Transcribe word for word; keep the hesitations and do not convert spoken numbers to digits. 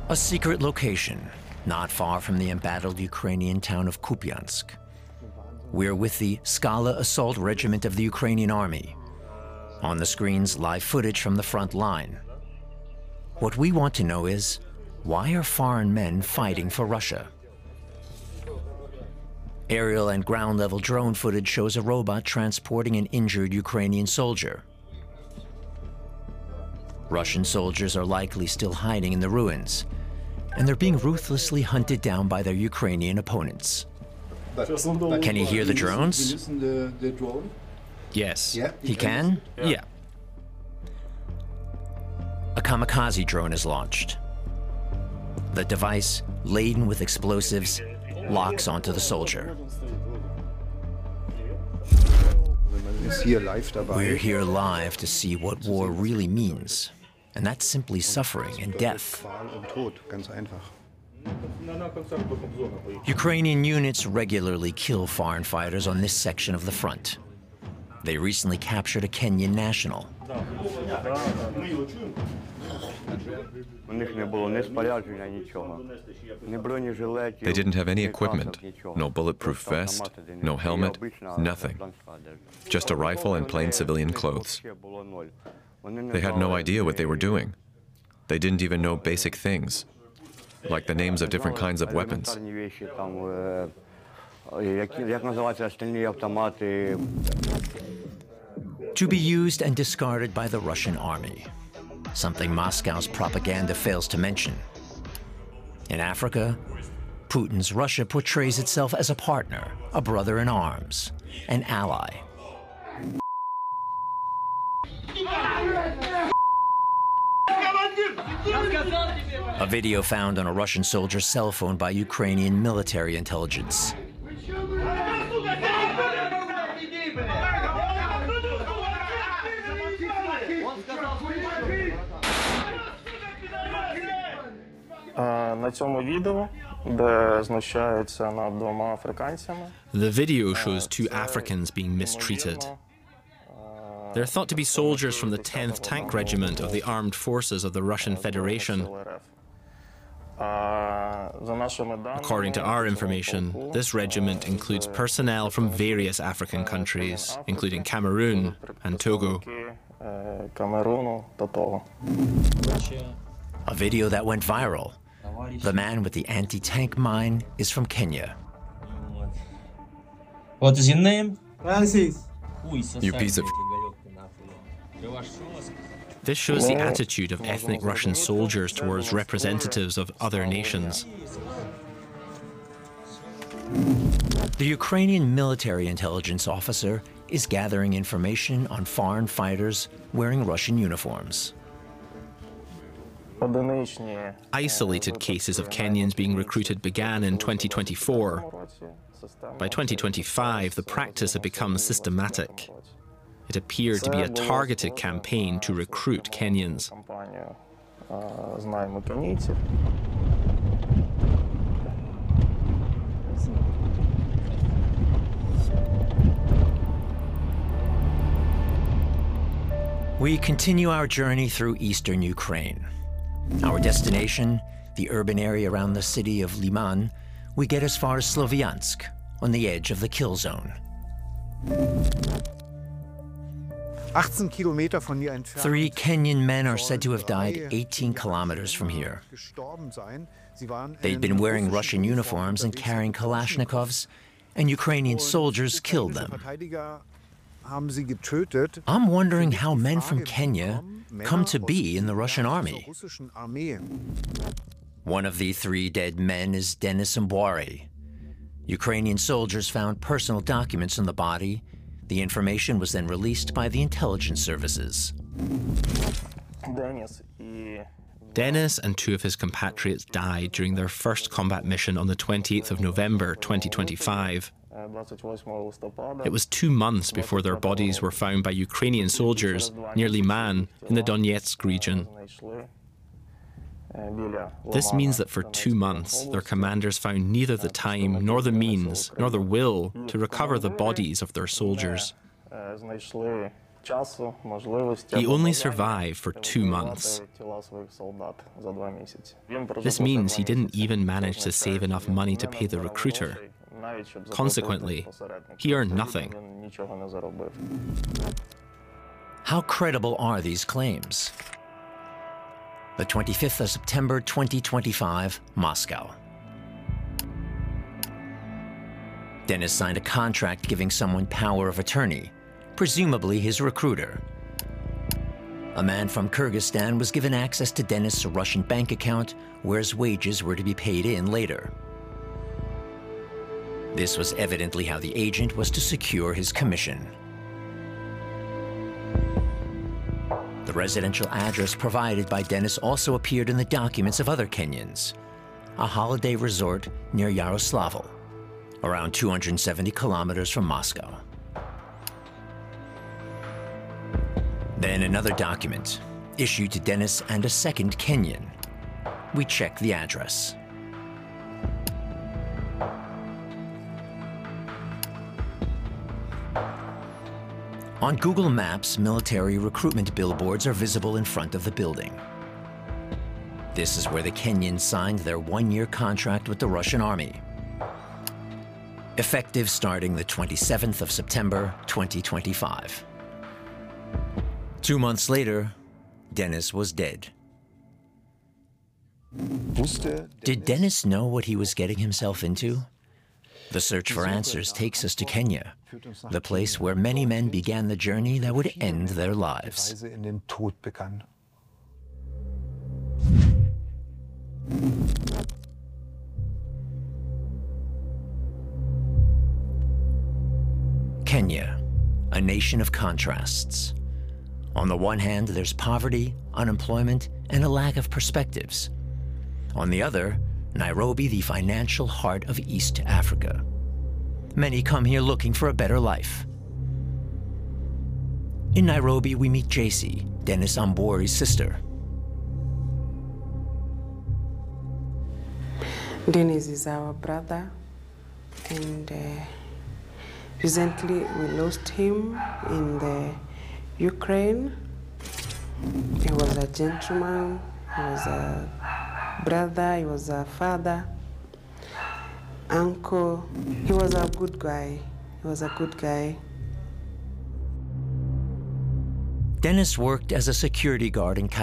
A secret location, not far from the embattled Ukrainian town of Kupiansk. We're with the Skala Assault Regiment of the Ukrainian Army. On the screens, live footage from the front line. What we want to know is, why are foreign men fighting for Russia? Aerial and ground-level drone footage shows a robot transporting an injured Ukrainian soldier. Russian soldiers are likely still hiding in the ruins, and they're being ruthlessly hunted down by their Ukrainian opponents. Can he hear the drones? Yes. He can? Yeah. A kamikaze drone is launched. The device, laden with explosives, locks onto the soldier. We're here live to see what war really means, and that's simply suffering and death. Ukrainian units regularly kill foreign fighters on this section of the front. They recently captured a Kenyan national. They didn't have any equipment, no bulletproof vest, no helmet, nothing. Just a rifle and plain civilian clothes. They had no idea what they were doing. They didn't even know basic things, like the names of different kinds of weapons. To be used and discarded by the Russian army, something Moscow's propaganda fails to mention. In Africa, Putin's Russia portrays itself as a partner, a brother in arms, an ally. A video found on a Russian soldier's cell phone by Ukrainian military intelligence. The video shows two Africans being mistreated. They're thought to be soldiers from the tenth Tank Regiment of the Armed Forces of the Russian Federation. According to our information, this regiment includes personnel from various African countries, including Cameroon and Togo. A video that went viral. The man with the anti-tank mine is from Kenya. What is your name? You piece of... This shows the attitude of ethnic Russian soldiers towards representatives of other nations. The Ukrainian military intelligence officer is gathering information on foreign fighters wearing Russian uniforms. Isolated cases of Kenyans being recruited began in twenty twenty-four. By twenty twenty-five, the practice had become systematic. It appeared to be a targeted campaign to recruit Kenyans. We continue our journey through eastern Ukraine. Our destination, the urban area around the city of Liman, we get as far as Sloviansk, on the edge of the kill zone. Three Kenyan men are said to have died eighteen kilometers from here. They'd been wearing Russian uniforms and carrying Kalashnikovs, and Ukrainian soldiers killed them. I'm wondering how men from Kenya come to be in the Russian army. One of the three dead men is Denis Mbwari. Ukrainian soldiers found personal documents on the body. The information was then released by the intelligence services. Denis and two of his compatriots died during their first combat mission on the twenty-eighth of November twenty twenty-five. It was two months before their bodies were found by Ukrainian soldiers near Liman in the Donetsk region. This means that for two months, their commanders found neither the time, nor the means, nor the will to recover the bodies of their soldiers. He only survived for two months. This means he didn't even manage to save enough money to pay the recruiter. Consequently, he earned nothing. How credible are these claims? The twenty-fifth of September twenty twenty-five, Moscow. Denis signed a contract giving someone power of attorney, presumably his recruiter. A man from Kyrgyzstan was given access to Denis' Russian bank account, where his wages were to be paid in later. This was evidently how the agent was to secure his commission. The residential address provided by Denis also appeared in the documents of other Kenyans, a holiday resort near Yaroslavl, around two hundred seventy kilometers from Moscow. Then another document, issued to Denis and a second Kenyan. We check the address. On Google Maps, military recruitment billboards are visible in front of the building. This is where the Kenyans signed their one-year contract with the Russian army, effective starting the twenty-seventh of September twenty twenty-five. Two months later, Denis was dead. Did Denis know what he was getting himself into? The search for answers takes us to Kenya, the place where many men began the journey that would end their lives. Kenya, a nation of contrasts. On the one hand, there's poverty, unemployment, and a lack of perspectives. On the other, Nairobi, the financial heart of East Africa. Many come here looking for a better life. In Nairobi, we meet J C, Denis Ambori's sister. Denis is our brother, and uh, recently we lost him in the Ukraine. He was a gentleman, he was a brother, he was a father, uncle. He was a good guy. He was a good guy. Denis worked as a security guard in Kabylie.